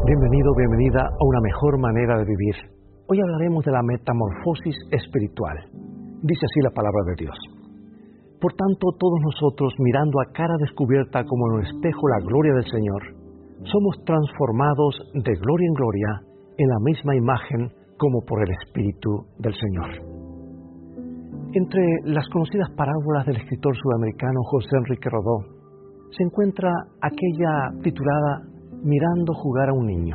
Bienvenido, bienvenida a una mejor manera de vivir. Hoy hablaremos de la metamorfosis espiritual. Dice así la palabra de Dios. Por tanto, todos nosotros, mirando a cara descubierta como en un espejo la gloria del Señor, somos transformados de gloria en gloria en la misma imagen como por el Espíritu del Señor. Entre las conocidas parábolas del escritor sudamericano José Enrique Rodó, se encuentra aquella titulada Mirando jugar a un niño.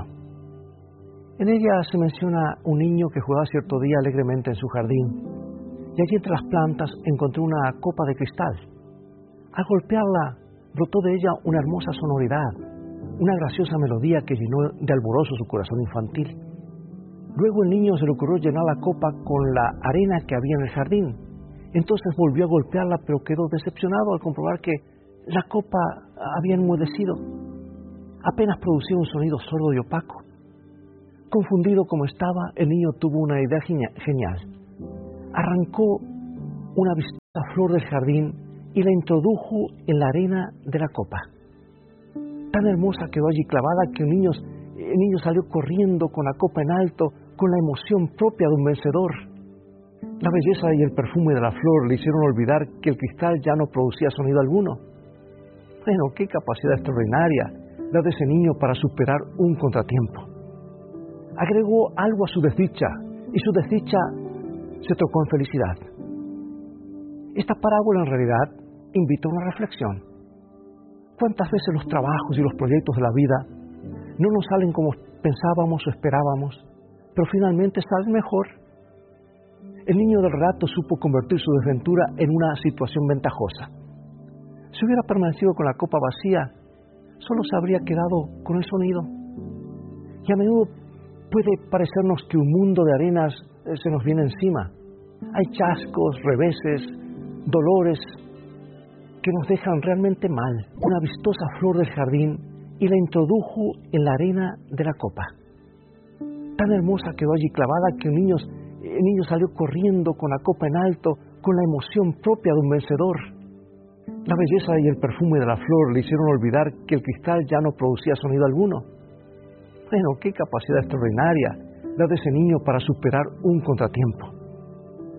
En ella se menciona un niño que jugaba cierto día alegremente en su jardín, y allí entre las plantas encontró una copa de cristal. Al golpearla, brotó de ella una hermosa sonoridad, una graciosa melodía que llenó de alborozo su corazón infantil. Luego el niño se le ocurrió llenar la copa con la arena que había en el jardín. Entonces volvió a golpearla, pero quedó decepcionado al comprobar que la copa había enmudecido. Apenas producía un sonido sordo y opaco. Confundido como estaba, el niño tuvo una idea genial. Arrancó una vistosa flor del jardín y la introdujo en la arena de la copa. Tan hermosa quedó allí clavada que el niño salió corriendo con la copa en alto, con la emoción propia de un vencedor. La belleza y el perfume de la flor le hicieron olvidar que el cristal ya no producía sonido alguno. Bueno, qué capacidad extraordinaria la de ese niño para superar un contratiempo. Agregó algo a su desdicha, y su desdicha se trocó en felicidad. Esta parábola en realidad invita a una reflexión. ¿Cuántas veces los trabajos y los proyectos de la vida no nos salen como pensábamos o esperábamos, pero finalmente salen mejor? El niño del relato supo convertir su desventura en una situación ventajosa. Si hubiera permanecido con la copa vacía, solo se habría quedado con el sonido. Y a menudo puede parecernos que un mundo de arenas se nos viene encima. Hay chascos, reveses, dolores que nos dejan realmente mal. Una vistosa flor del jardín y la introdujo en la arena de la copa. Tan hermosa quedó allí clavada que el niño salió corriendo con la copa en alto, con la emoción propia de un vencedor. La belleza y el perfume de la flor le hicieron olvidar que el cristal ya no producía sonido alguno. Bueno, qué capacidad extraordinaria la de ese niño para superar un contratiempo.